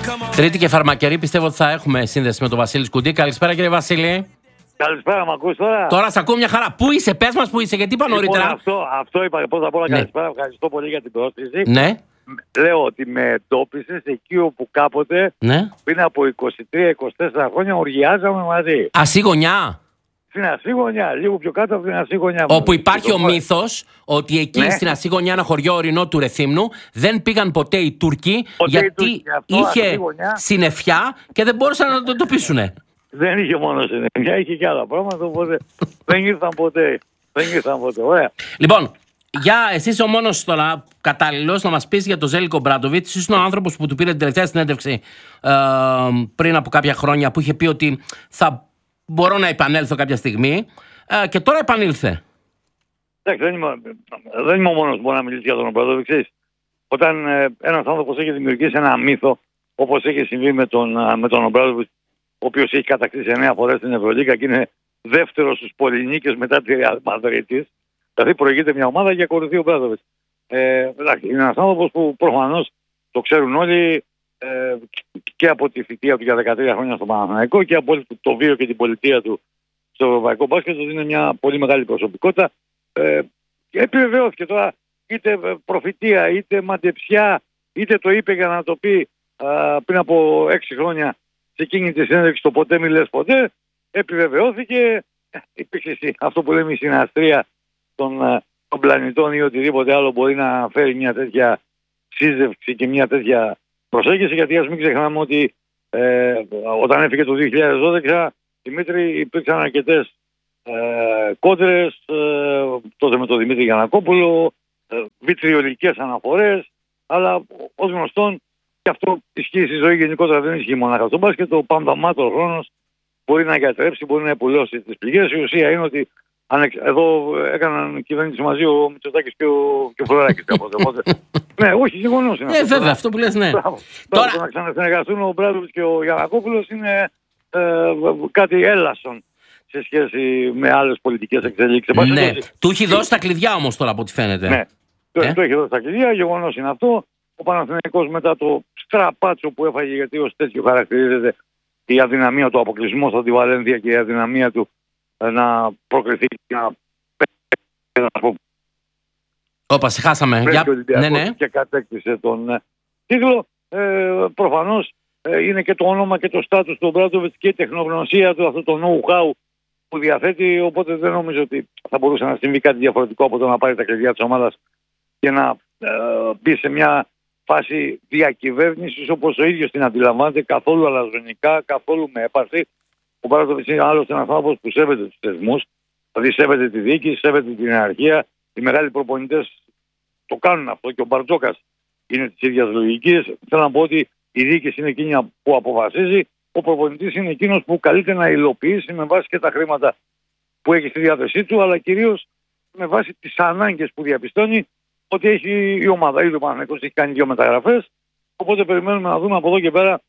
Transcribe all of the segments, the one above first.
Τρίτη και φαρμακερή, πιστεύω ότι θα έχουμε σύνδεση με τον Βασίλη Σκουντή. Καλησπέρα, κύριε Βασίλη. Καλησπέρα, μ' ακούς τώρα? Τώρα σε ακούω μια χαρά. Πού είσαι, πες μας πού είσαι, γιατί είπα νωρίτερα. Αυτό είπα πρώτα απ' όλα. Ναι. Καλησπέρα, ευχαριστώ πολύ για την πρόσκληση. Ναι. Λέω ότι με εντόπισες εκεί όπου κάποτε Ναι. πριν από 23-24 χρόνια οργιάζαμε μαζί. Ασίγωνιά. Στην Ασίγωνιά, λίγο πιο κάτω από την Ασίγωνιά. Όπου υπάρχει ο μύθος ότι εκεί Ναι. στην Ασίγωνιά, ένα χωριό ορεινό του Ρεθύμνου, δεν πήγαν ποτέ οι Τούρκοι γιατί είχε Ασίγωνιά. συννεφιά και δεν μπορούσαν να το εντοπίσουνε. Δεν είχε μόνο συνέχεια, είχε και άλλα πράγματα, οπότε δεν ήρθαν ποτέ. Ωραία. Λοιπόν, εσύ είσαι ο μόνος τώρα κατάλληλος να μας πεις για τον Ζέλικο Μπράντοβιτς. Είσαι ο άνθρωπος που του πήρε την τελευταία συνέντευξη πριν από κάποια χρόνια, που είχε πει ότι θα μπορώ να επανέλθω κάποια στιγμή, και τώρα επανήλθε. Εντάξει, δεν είμαι ο μόνος που μπορεί να μιλήσει για τον Μπράντοβιτς. Όταν ένας άνθρωπος έχει δημιουργήσει ένα μύθο, όπως έχει συμβεί με τον Μπράντοβιτς, ο οποίος έχει κατακτήσει 9 φορές την Ευρωλίγκα και είναι δεύτερος στους πολυνίκες μετά τη Ρεάλ Μαδρίτης. Δηλαδή προηγείται μια ομάδα και ακολουθεί ο Μπράντοβιτς. Είναι ένας άνθρωπος που προφανώς το ξέρουν όλοι, και από τη θητεία του για 13 χρόνια στο Παναθηναϊκό και από το βίο και την πολιτεία του στο ευρωπαϊκό μπάσκετ, ότι είναι μια πολύ μεγάλη προσωπικότητα. Και επιβεβαιώθηκε τώρα, είτε προφητεία, είτε μαντεψιά, είτε το είπε για να το πει πριν από 6 χρόνια σε εκείνη τη συνέντευξη, το ποτέ μη λες ποτέ, επιβεβαιώθηκε. Υπήρξε αυτό που λέμε η συναστρία των πλανητών ή οτιδήποτε άλλο μπορεί να φέρει μια τέτοια σύζευξη και μια τέτοια προσέγγιση, γιατί ας μην ξεχνάμε ότι όταν έφυγε το 2012, Δημήτρη, υπήρξαν αρκετές κόντρες, τότε με τον Δημήτρη Γιαννακόπουλο, βιτριολικές αναφορές, αλλά ως γνωστόν, και αυτό ισχύει στη ζωή γενικότερα, δεν ισχύει μονάχα στο μπάσκετ, ο πανδαμάτος χρόνος μπορεί να γιατρέψει, μπορεί να επουλώσει τις πληγές. Η ουσία είναι ότι εδώ έκαναν κυβέρνηση μαζί ο Μητσοτάκης και ο Φλωράκης κάποτε. Ναι, όχι, γεγονός είναι. Βέβαια, αυτό που λες, ναι. Τώρα να ξανασυνεργαστούν ο Μπράντοβιτς και ο Γιαννακόπουλος είναι κάτι έλασον σε σχέση με άλλες πολιτικές εξελίξεις. Ναι, του έχει δώσει τα κλειδιά όμως τώρα από ό,τι φαίνεται. Ναι, του έχει δώσει τα κλειδιά, γεγονός είναι αυτό. Ο Παναθηναϊκός μετά το στραπάτσο που έφαγε, γιατί ως τέτοιο χαρακτηρίζεται η αδυναμία του αποκλεισμού από τη Βαλένθια και η αδυναμία του να προκριθεί και να Όπα, σε χάσαμε. Ναι. Και κατέκτησε τον τίτλο. Προφανώς είναι και το όνομα και το στάτους του Μπράντοβιτς και η τεχνογνωσία του, αυτό το know-how που διαθέτει, οπότε δεν νομίζω ότι θα μπορούσε να συμβεί κάτι διαφορετικό από το να πάρει τα κλειδιά της ομάδας και να μπει σε μια φάση διακυβέρνησης όπως ο ίδιος την αντιλαμβάνεται, καθόλου αλαζονικά, καθόλου με έπαρση. Ο Μπράντοβιτς είναι άλλωστε ένας άνθρωπος που σέβεται τους θεσμούς, δηλαδή σέβεται τη διοίκηση, σέβεται την ιεραρχία. Οι μεγάλοι προπονητές το κάνουν αυτό και ο Μπαρτζόκας είναι της ίδιας λογικής. Θέλω να πω ότι η διοίκηση είναι εκείνη που αποφασίζει, ο προπονητής είναι εκείνος που καλείται να υλοποιήσει με βάση και τα χρήματα που έχει στη διάθεσή του, αλλά κυρίως με βάση τις ανάγκες που διαπιστώνει ότι έχει η ομάδα. Ήδη ο Παναθηναϊκός έχει κάνει 2 μεταγραφές, οπότε περιμένουμε να δούμε από εδώ και πέρα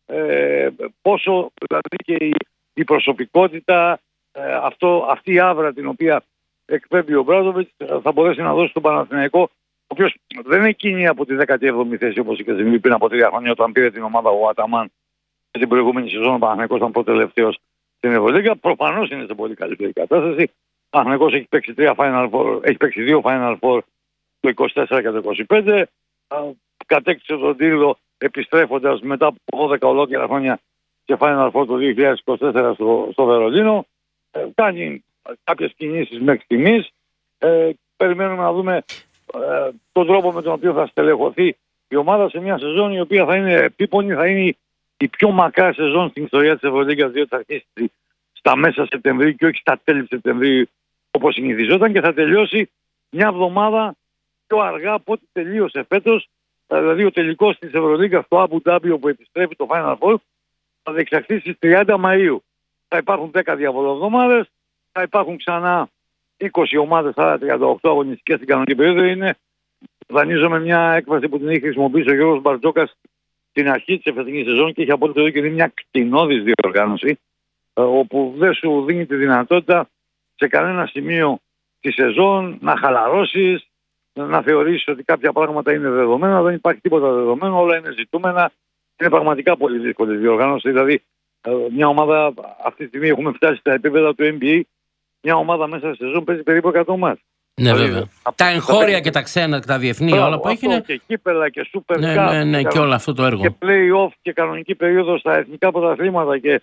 πόσο δηλαδή και η προσωπικότητα, αυτή η άβρα την οποία εκπέμπει ο Μπράντοβιτς θα μπορέσει να δώσει στον Παναθηναϊκό, ο οποίος δεν είναι εκείνη από τη 17η θέση όπως είχε συμβεί πριν από 3 χρόνια όταν πήρε την ομάδα ο Αταμάν και την προηγούμενη σεζόν ο Παναθηναϊκός ήταν πρώτο-τελευταίος στην Ευρωλίγκα. Προφανώς είναι σε πολύ καλύτερη κατάσταση. Ο Παναθηναϊκός έχει παίξει 2 Final Four το 24 και το 25. Κατέκτησε τον τίτλο επιστρέφοντας μετά από 12 ολόκληρα χρόνια και Final Four το 2024 στο Βερολίνο. Κάνει κάποιες κινήσεις μέχρι στιγμής. Περιμένουμε να δούμε τον τρόπο με τον οποίο θα στελεχωθεί η ομάδα σε μια σεζόν η οποία θα είναι επίπονη, θα είναι η πιο μακρά σεζόν στην ιστορία της Ευρωλίγκας, διότι θα αρχίσει στα μέσα Σεπτεμβρίου και όχι στα τέλη Σεπτεμβρίου όπως συνηθιζόταν και θα τελειώσει μια εβδομάδα πιο αργά από ό,τι τελείωσε φέτος. Δηλαδή ο τελικός της Ευρωλίγκας στο Αμπου Ντάμπι όπου επιστρέφει το Final Four θα διεξαχθεί στις 30 Μαΐου. Θα υπάρχουν 10 διαβολοβδομάδες, θα υπάρχουν ξανά 20 ομάδες, άρα 38 αγωνιστικές στην κανονική περίοδο. Δανείζομαι μια έκφραση που την έχει χρησιμοποιήσει ο Γιώργος Μπαρτζόκας στην αρχή της εφετινής σεζόν και έχει απόλυτο δίκιο, είναι μια κτηνώδης διοργάνωση όπου δεν σου δίνει τη δυνατότητα σε κανένα σημείο τη σεζόν να χαλαρώσεις, να θεωρήσεις ότι κάποια πράγματα είναι δεδομένα. Δεν υπάρχει τίποτα δεδομένο, όλα είναι ζητούμενα. Είναι πραγματικά πολύ δύσκολη διοργάνωση. Δηλαδή, μια ομάδα αυτή τη στιγμή έχουμε φτάσει στα επίπεδα του NBA. Μια ομάδα μέσα στη σεζόν παίζει περίπου 100 μάτς. Ναι, δηλαδή, βέβαια. Τα εγχώρια και τα ξένα και τα διεθνή, όλα που έχει. Και κύπελα και Super Cup. Ναι, και όλο αυτό το έργο. Και play-off και κανονική περίοδο στα εθνικά πρωταθλήματα. Και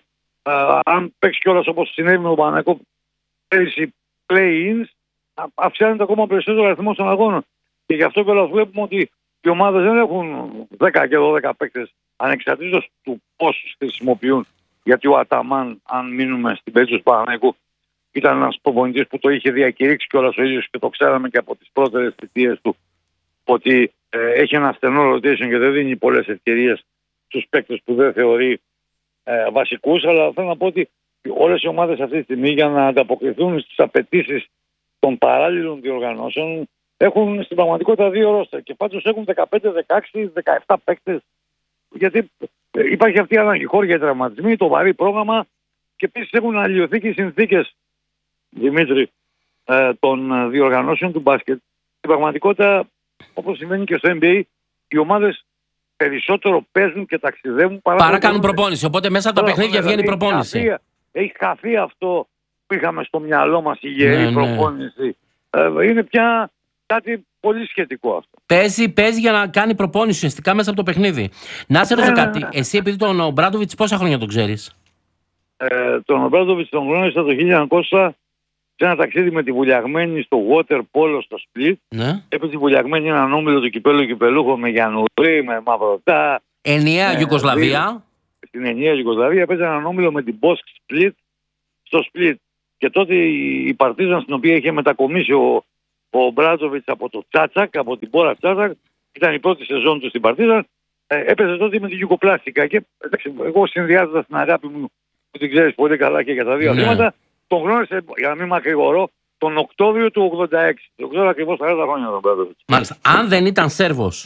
αν παίξει κιόλας όπως συνέβη με τον Παναθηναϊκό πέρυσι play-ins, αυξάνεται ακόμα περισσότερο ο αριθμός των αγώνων. Και γι' αυτό κιόλας βλέπουμε ότι οι ομάδες δεν έχουν 10 και 12 παίκτες ανεξαρτήτως του πόσους χρησιμοποιούν. Γιατί ο Αταμάν, αν μείνουμε στην περίπτωση του Παναθηναϊκού, ήταν ένας προπονητής που το είχε διακηρύξει κιόλας ο ίδιος και το ξέραμε και από τις πρώτερες θητείες του, ότι έχει ένα στενό rotation και δεν δίνει πολλές ευκαιρίες στους παίκτες που δεν θεωρεί βασικούς. Αλλά θέλω να πω ότι όλες οι ομάδες αυτή τη στιγμή για να ανταποκριθούν στις απαιτήσεις των παράλληλων διοργανώσεων έχουν στην πραγματικότητα 2 ρόστερ και πάντως έχουν 15, 16, 17 παίκτες. Γιατί υπάρχει αυτή η ανάγκη, χώρια τραυματισμοί, το βαρύ πρόγραμμα και επίσης έχουν αλλοιωθεί και οι συνθήκες, Δημήτρη, των διοργανώσεων του μπάσκετ. Στην πραγματικότητα, όπως συμβαίνει και στο NBA, οι ομάδες περισσότερο παίζουν και ταξιδεύουν παρά κάνουν προπόνηση. Οπότε μέσα από τα παιχνίδια βγαίνει η προπόνηση. Έχει χαθεί αυτό που είχαμε στο μυαλό μας, η γερή προπόνηση. Είναι πια κάτι πολύ σχετικό αυτό. Παίζει για να κάνει προπόνηση ουσιαστικά μέσα από το παιχνίδι. Να σε ρωτήσω κάτι. Εσύ, επειδή τον Ομπράντοβιτς πόσα χρόνια τον ξέρεις? Τον Ομπράντοβιτς τον γνώρισα το 1900 σε ένα ταξίδι με τη Βουλιαγμένη στο water polo στο Split. Ναι. Έπαιζε η Βουλιαγμένη έναν όμιλο του κυπέλλου κυπελούχο με Γιαννουρί, με Μαυρωτά. Ενιαία Ιουγκοσλαβία. Στην ενιαία Ιουγκοσλαβία έπαιζε έναν όμιλο με την Bosk Split στο Split. Και τότε η Παρτίζαν, στην οποία είχε μετακομίσει ο Μπράτζοβιτς από το Τσάτσακ, από την Μπόρα Τσάτσακ, ήταν η πρώτη σεζόν του στην Παρτίζαν, έπαιζε τότε με την Γιουγκοπλάστικα. Και εγώ συνδυάζοντας την αγάπη μου, που την ξέρεις πολύ καλά και για τα δύο αθλήματα, τον γνώρισε, για να μην μακρηγορώ, τον Οκτώβριο του 86. Το ξέρω ακριβώς 40 χρόνια τον Μπράτζοβιτς. Μάλιστα. Αν δεν ήταν Σέρβος,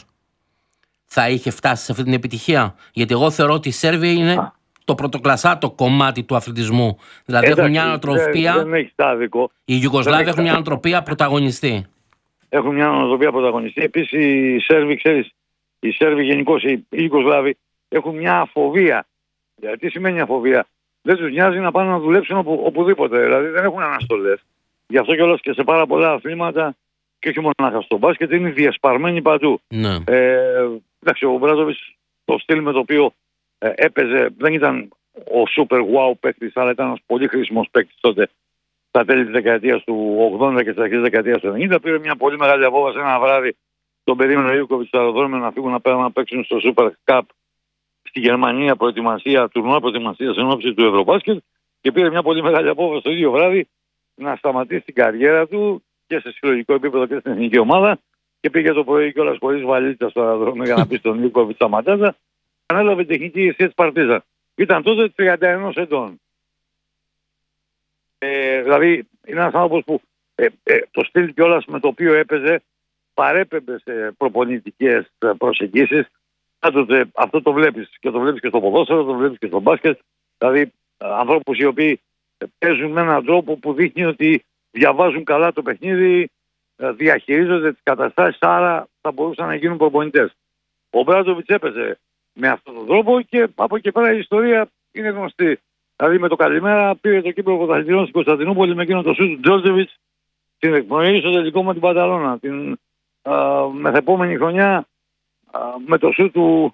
θα είχε φτάσει σε αυτή την επιτυχία? Γιατί εγώ θεωρώ ότι οι Σέρβοι είναι το πρωτοκλασσάτο κομμάτι του αθλητισμού. Δηλαδή έχουν μια νοοτροπία. Δεν έχει άδικο. Οι Ιουγκοσλάβοι έχουν μια νοοτροπία πρωταγωνιστή. Έχουν μια νοοτροπία πρωταγωνιστή. Επίσης οι Σέρβοι, ξέρεις, οι Σέρβοι γενικώς, οι Ιουγκοσλάβοι έχουν μια αφοβία. Τι σημαίνει αφοβία? Δεν τους νοιάζει να πάνε να δουλέψουν οπουδήποτε. Δηλαδή δεν έχουν αναστολές. Γι' αυτό κιόλας και σε πάρα πολλά αθλήματα, και όχι μόνο στο μπάσκετ, είναι διασπαρμένοι παντού. Ναι. Εντάξει, ο Μπράτοβιτς, το στυλ με το οποίο έπαιζε, δεν ήταν ο super wow παίκτης, αλλά ήταν ένας πολύ χρήσιμος παίκτης τότε, στα τέλη της δεκαετίας του 80 και στις αρχές της δεκαετίας του 90. Πήρε μια πολύ μεγάλη απόφαση ένα βράδυ. Τον περίμενε ο Ιούκοβιτς στο αεροδρόμιο να φύγουν να παίξουν στο Super Cup στη Γερμανία, τουρνουά προετοιμασία εν ώψη του Ευρωμπάσκετ, και πήρε μια πολύ μεγάλη απόφαση το ίδιο βράδυ να σταματήσει την καριέρα του και σε συλλογικό επίπεδο και στην εθνική ομάδα. Και πήγε το πρωί κιόλας χωρίς βαλίτσα στο αεροδρόμιο για να πει στον Ιούκοβιτς σταματάτα. Ανέλαβε τεχνική ηγεσία της Παρτίζαν. Ήταν τότε 31 ετών. Δηλαδή είναι ένας άνθρωπος που το στυλ κιόλας με το οποίο έπαιζε παρέπεμπε σε προπονητικές προσεγγίσεις. Αυτό το βλέπεις και το βλέπεις και στο ποδόσφαιρο, το βλέπεις και στο μπάσκετ. Δηλαδή ανθρώπους οι οποίοι παίζουν με έναν τρόπο που δείχνει ότι διαβάζουν καλά το παιχνίδι, διαχειρίζονται τις καταστάσεις, άρα θα μπορούσαν να γίνουν προπονητές. Ο Μπράτζοβιτς έπαιζε με αυτόν τον τρόπο και από εκεί πέρα η ιστορία είναι γνωστή. Δηλαδή με το καλημέρα πήρε το κύπελλο πρωταθλητριών στην Κωνσταντινούπολη με εκείνο το σούτ του Τζόρτζεβιτς, την εκπνοή στο τελικό με την Πανταλώνα. Την μεθεπόμενη χρονιά με το σούτ του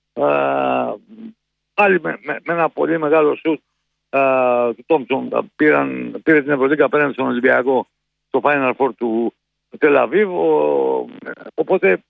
πάλι με ένα πολύ μεγάλο σούτ του Τόμψον πήρε την Ευρωλίγκα απέναντι στον Ολυμπιακό στο Final Four του Τελαβίβ. Οπότε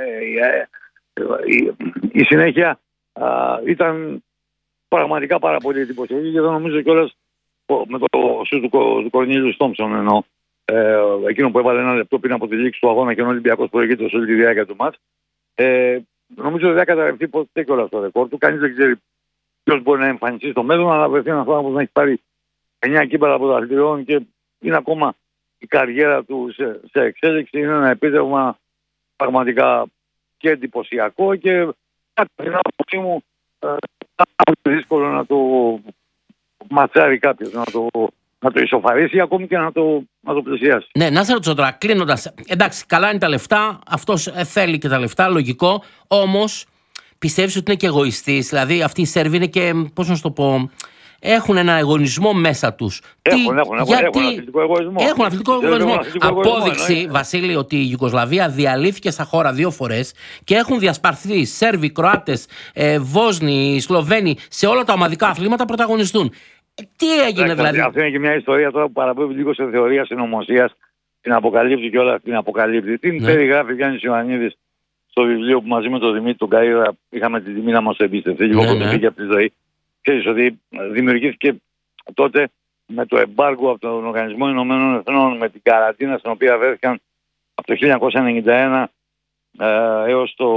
η συνέχεια ήταν πραγματικά πάρα πολύ εντυπωσιακή και δεν νομίζω κιόλας με το σούτ του Κορνίλιου Τόμψον, εννοώ, εκείνο που έβαλε ένα λεπτό πριν από τη λήξη του αγώνα και ο Ολυμπιακός προηγείται σε όλη τη διάρκεια του μάτς. Νομίζω ότι δεν θα καταρρευτεί ποτέ κιόλας το ρεκόρ του. Κανείς δεν ξέρει ποιος μπορεί να εμφανιστεί στο μέλλον, αλλά βρεθεί ένας άνθρωπος να έχει πάρει 9 κύπελλα πρωταθλητριών και είναι ακόμα η καριέρα του σε εξέλιξη. Είναι ένα επίτευγμα πραγματικά και εντυπωσιακό και κάτι την άποψή μου είναι δύσκολο να το ματσάρει κάποιος, να το ισοφαρίσει, ακόμη και να το πλησιάσει. Ναι, να σε ρωτήσω τώρα, κλείνοντας. Εντάξει, καλά είναι τα λεφτά, αυτός θέλει και τα λεφτά, λογικό. Όμως πιστεύεις ότι είναι και εγωιστής? Δηλαδή αυτοί οι Σέρβοι είναι και, πώς να σου το πω, έχουν ένα εγωισμό μέσα τους. Έχουν αθλητικό εγωισμό. Έχουν αθλητικό εγωισμό. Απόδειξη, Βασίλη, ότι η Ιουγκοσλαβία διαλύθηκε σαν χώρα 2 φορές και έχουν διασπαρθεί Σέρβοι, Κροάτες, Βόσνοι, Σλοβαίνοι σε όλα τα ομαδικά αθλήματα πρωταγωνιστούν. Τι έγινε δηλαδή? Αυτή είναι και μια ιστορία τώρα που παραπέμπει λίγο σε θεωρία συνωμοσίας, την αποκαλύπτει και όλα την αποκαλύπτει. Την περιγράφει Γιάννης Ιωαννίδης στο βιβλίο που μαζί με τον Δημήτρη τον Καΐρα είχαμε τη τιμή να μας εμπιστευτεί λίγο φωτογραφία από τη ζωή. Ξέρεις ότι δημιουργήθηκε τότε με το εμπάργκο από τον Οργανισμό Ηνωμένων Εθνών, με την καραντίνα στην οποία βρέθηκαν από το 1991 έως το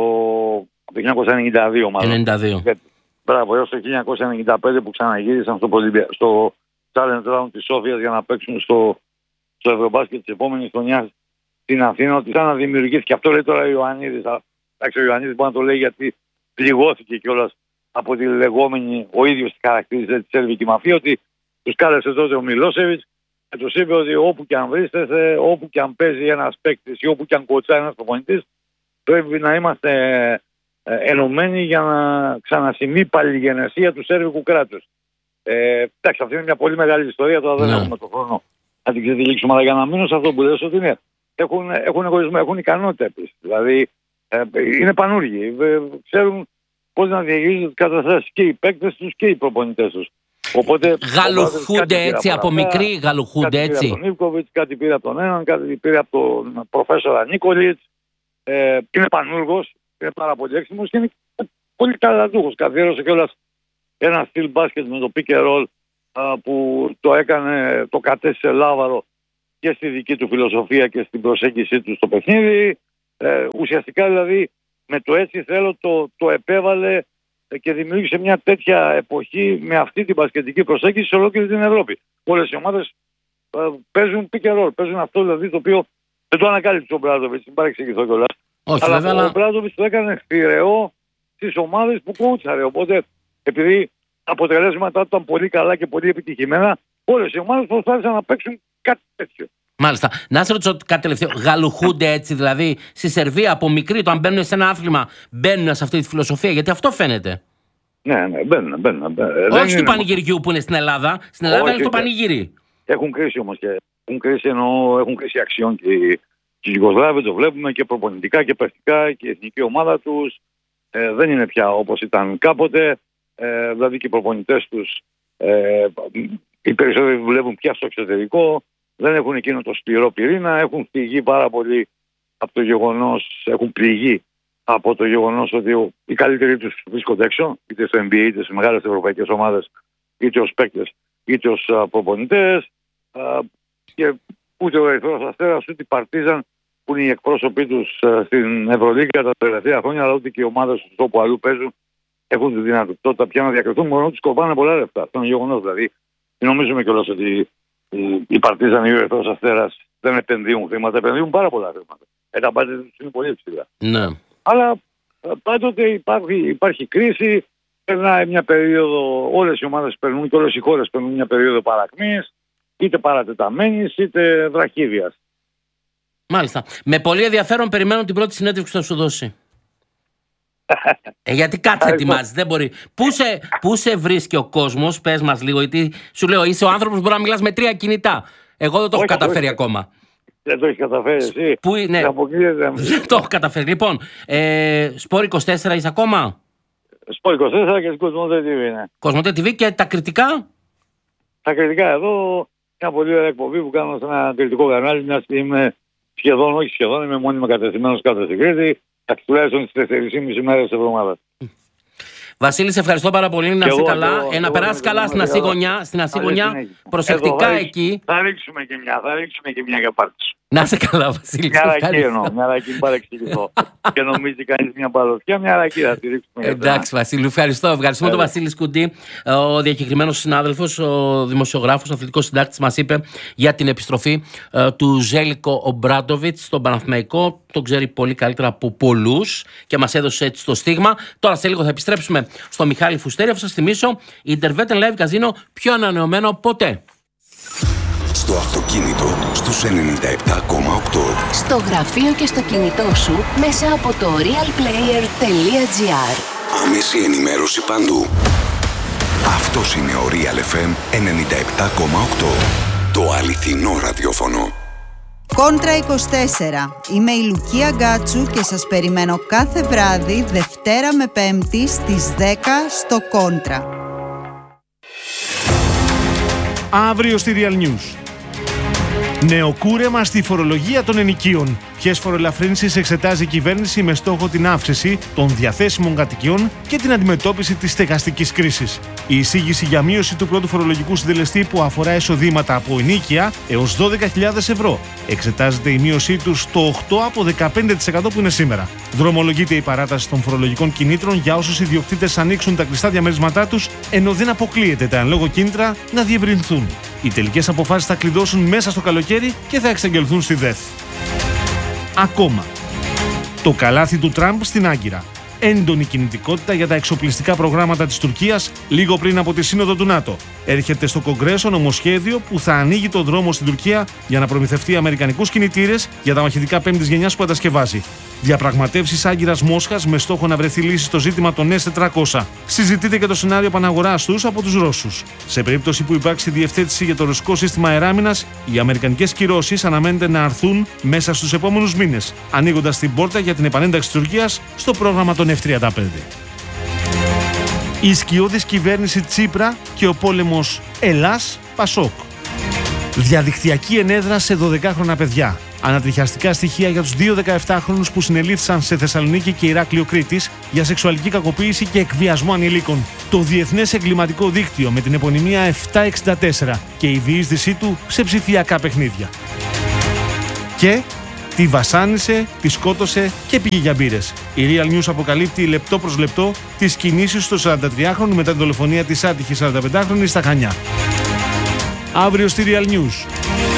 1992 μάλλον. 92. Μπράβο, έως το 1995 που ξαναγύρισαν στο Challenge Round της Σόφιας για να παίξουν στο Ευρωμπάσκετ της επόμενης χρονιάς στην Αθήνα, ότι σαν να δημιουργήθηκε. Αυτό λέει τώρα ο Ιωαννίδης. Εντάξει, ο Ιωαννίδης μπορεί να το λέει γιατί πληγώθηκε κιόλας από τη λεγόμενη, ο ίδιος τη χαρακτήριζε τη σερβική μαφία, ότι τους κάλεσε τότε ο Μιλόσεβιτς και τους είπε ότι όπου και αν βρίσκεσαι, όπου και αν παίζει ένας παίκτης ή όπου και αν κοτσάει ένας προπονητής, πρέπει να είμαστε ενωμένοι για να ξανασυμεί πάλι η γενεσία του σέρβικου κράτους. Εντάξει, αυτή είναι μια πολύ μεγάλη ιστορία, τώρα δεν έχουμε τον χρόνο να την ξετυλίξουμε, αλλά για να μείνω σε αυτό που λες, ότι είναι, έχουν εγωισμό, έχουν ικανότητα επίσης. Δηλαδή είναι πανούργοι, ξέρουν πώς να διαχειρίζονται τις καταστάσεις και οι παίκτες τους και οι προπονητές τους. Οπότε, γαλουχούνται έτσι από μικροί, γαλουχούνται έτσι. Κάτι πήρε από τον Ιβκοβιτς, κάτι πήρε από τον έναν, κάτι πήρε από τον προφέσορα Νίκολιτς. Είναι πανούργος, είναι πάρα πολύ έξυπνος και είναι πολύ ταλαντούχος. Καθιέρωσε κιόλας ένα στυλ μπάσκετ με το pick and roll που το έκανε, το κατέστησε λάβαρο και στη δική του φιλοσοφία και στην προσέγγιση του στο παιχνίδι. Ουσιαστικά δηλαδή με το έτσι θέλω το επέβαλε και δημιούργησε μια τέτοια εποχή με αυτή την μπασκετική προσέγγιση σε ολόκληρη την Ευρώπη. Όλες οι ομάδες παίζουν pick and roll, παίζουν αυτό δηλαδή το οποίο δεν το ανακάλυψε ο Μπράντοβιτς, μην παρεξηγηθώ κιόλας. Αλλά ο Μπράντοβιτς το έκανε χθηρεό στις ομάδες που κόουτσαρε. Οπότε επειδή τα αποτελέσματα ήταν πολύ καλά και πολύ επιτυχημένα, όλες οι ομάδες προσπάθησαν να παίξουν κάτι τέτοιο. Μάλιστα. Να σε ρωτήσω κάτι τελευταίο. Γαλουχούνται έτσι, δηλαδή στη Σερβία από μικροί, το αν μπαίνουν σε ένα άθλημα, μπαίνουν σε αυτή τη φιλοσοφία? Γιατί αυτό φαίνεται. Ναι, μπαίνουν. Όχι του πανηγυριού που είναι στην Ελλάδα. Στην Ελλάδα είναι στο πανηγύρι. Έχουν κρίση όμως και έχουν κρίση αξιών και οι Ιουγκοσλάβοι, το βλέπουμε και προπονητικά και παιχτικά και η εθνική ομάδα τους. Δεν είναι πια όπως ήταν κάποτε. Δηλαδή και οι προπονητές τους, οι περισσότεροι δουλεύουν πια στο εξωτερικό. Δεν έχουν εκείνο το σκληρό πυρήνα, έχουν πληγεί πάρα πολύ από το γεγονός, έχουν πληγεί από το γεγονός ότι οι καλύτεροι τους βρίσκονται έξω, είτε στο NBA, είτε σε μεγάλες ευρωπαϊκές ομάδες, είτε ως παίκτες, είτε ως προπονητές. Και ούτε ο Ερυθρός Αστέρας, ούτε η Παρτίζαν, που είναι οι εκπρόσωποι τους στην Ευρωλίγκα τα τελευταία χρόνια, αλλά ούτε και οι ομάδες τους όπου αλλού παίζουν, έχουν τη δυνατότητα πια να διακριθούν. Μόνο τους κοπάνε πολλά λεφτά. Αυτό είναι γεγονός. Δηλαδή, νομίζουμε κιόλας ότι η Παρτίζαν ή ο Ερυθρός Αστέρας δεν επενδύουν χρήματα, επενδύουν πάρα πολλά χρήματα. Τα μπάτζετ τους είναι πολύ ψηλά. Ναι. Αλλά πάντοτε υπάρχει κρίση, περνάει μια περίοδο, όλες οι ομάδες περνούν και όλες οι χώρες περνούν μια περίοδο παρακμής, είτε παρατεταμένης είτε βραχίδιας. Μάλιστα. Με πολύ ενδιαφέρον περιμένω την πρώτη συνέντευξη που θα σου δώσει. Γιατί κάτι ετοιμάζει, δεν μπορεί. Πού σε βρίσκει ο κόσμος, πες μας λίγο, γιατί σου λέω είσαι ο άνθρωπος που μπορεί να μιλάς με 3 κινητά. Εγώ δεν το έχω καταφέρει ακόμα. Δεν το έχει καταφέρει εσύ. Πού είναι? Δεν το έχω καταφέρει. Λοιπόν, Σπορ 24 είσαι ακόμα? Σπορ 24 και Κοσμοτέ TV είναι. Κοσμοτέ TV και τα κριτικά? Τα κριτικά εδώ, μια πολύ ωραία εκπομπή που κάνω σε ένα κριτικό κανάλι, μιας και είμαι είμαι μόνιμα κατευθυμένος κάτω στην Κρήτη. Τουλάχιστον στις 4,5 μέρες της εβδομάδας. Βασίλη, σε ευχαριστώ πάρα πολύ. Να είσαι καλά. Να περάσει καλά στην Ασία γωνιά. Προσεκτικά εκεί. Θα ρίξουμε και μια για πάρτι. Να είσαι καλά, Βασίλη. Μια ρακή εννοώ. Μια ρακή, μην παρεξηγηθώ. Και νομίζει κανείς μια παλωτιά, μια ρακή θα τη ρίξουμε. Εντάξει, Βασίλη, ευχαριστώ. Ευχαριστούμε τον Βασίλη Σκουντή, ο διακεκριμένος συνάδελφος, ο δημοσιογράφος, ο αθλητικός συντάκτης, μας είπε για την επιστροφή του Ζέλικο Ομπράντοβιτς στον Παναθηναϊκό. Τον ξέρει πολύ καλύτερα από πολλούς και μας έδωσε έτσι το στίγμα. Τώρα σε λίγο θα επιστρέψουμε στο Μιχάλη Φουστέρη. Θα σας θυμίσω, Intervet Live Casino πιο ανανεωμένο ποτέ. Στο αυτοκίνητο στους 97,8. Στο γραφείο και στο κινητό σου μέσα από το realplayer.gr. Άμεση ενημέρωση παντού. Αυτός είναι ο Real FM 97,8. Το αληθινό ραδιόφωνο. Κόντρα 24. Είμαι η Λουκία Γκάτσου και σας περιμένω κάθε βράδυ, Δευτέρα με Πέμπτη στις 10 στο Κόντρα. Αύριο στη Real News. Νεοκούρεμα στη φορολογία των ενοικίων. Ποιες φοροελαφρύνσεις εξετάζει η κυβέρνηση με στόχο την αύξηση των διαθέσιμων κατοικιών και την αντιμετώπιση της στεγαστικής κρίσης. Η εισήγηση για μείωση του πρώτου φορολογικού συντελεστή που αφορά εισοδήματα από ενοίκια έως 12.000 ευρώ. Εξετάζεται η μείωσή του στο 8 από 15% που είναι σήμερα. Δρομολογείται η παράταση των φορολογικών κινήτρων για όσους ιδιοκτήτες ανοίξουν τα κλειστά διαμερίσματά τους, ενώ δεν αποκλείεται τα εν λόγω κίνητρα να διευρυνθούν. Οι τελικές αποφάσεις θα κλειδώσουν μέσα στο καλοκαίρι και θα εξαγγελθούν στη ΔΕΘ. Ακόμα. Το καλάθι του Τραμπ στην Άγκυρα. Έντονη κινητικότητα για τα εξοπλιστικά προγράμματα της Τουρκίας λίγο πριν από τη Σύνοδο του ΝΑΤΟ. Έρχεται στο Κογκρέσο νομοσχέδιο που θα ανοίγει το δρόμο στην Τουρκία για να προμηθευτεί αμερικανικούς κινητήρες για τα μαχητικά 5ης γενιάς που κατασκευάζει. Διαπραγματεύσεις Άγκυρας-Μόσχας με στόχο να βρεθεί λύση στο ζήτημα των S-400. Συζητείται και το σενάριο επαναγοράς τους από τους Ρώσους. Σε περίπτωση που υπάρξει διευθέτηση για το ρωσικό σύστημα αεράμινας, οι αμερικανικές κυρώσεις αναμένεται να αρθούν μέσα στους επόμενους μήνες, ανοίγοντας την πόρτα για την επανένταξη της Τουρκίας στο πρόγραμμα των F-35. Η σκιώδης κυβέρνηση Τσίπρα και ο πόλεμος Ελλάς-Πασόκ. Διαδικτυακή ενέδρα σε 12χρονα παιδιά. Ανατριχιαστικά στοιχεία για τους 2 17χρονους που συνελήφθησαν σε Θεσσαλονίκη και Ηράκλειο Κρήτης για σεξουαλική κακοποίηση και εκβιασμό ανηλίκων. Το Διεθνές Εγκληματικό Δίκτυο με την επωνυμία 764 και η διείσδυσή του σε ψηφιακά παιχνίδια. Και τη βασάνισε, τη σκότωσε και πήγε για μπύρες. Η Real News αποκαλύπτει λεπτό προς λεπτό τις κινήσεις του 43χρονου μετά την δολοφονία της άτυχης 45χρονης στα Χανιά. Αύριο στη Real News.